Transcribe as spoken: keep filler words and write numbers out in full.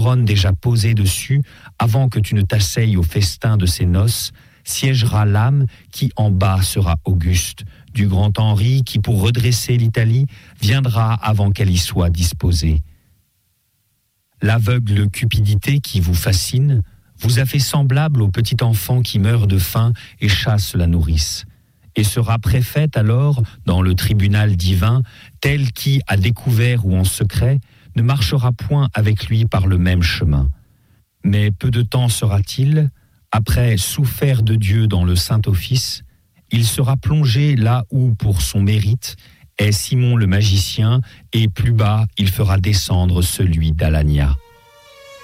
couronne déjà posée dessus, avant que tu ne t'asseyes au festin de ses noces, siégera l'âme qui en bas sera auguste, du grand Henri qui, pour redresser l'Italie, viendra avant qu'elle y soit disposée. L'aveugle cupidité qui vous fascine vous a fait semblable au petit enfant qui meurt de faim et chasse la nourrice, et sera préfète alors, dans le tribunal divin, tel qui, à découvert ou en secret, ne marchera point avec lui par le même chemin. Mais peu de temps sera-t-il, après souffert de Dieu dans le Saint-Office, il sera plongé là où, pour son mérite, est Simon le magicien, et plus bas, il fera descendre celui d'Alania.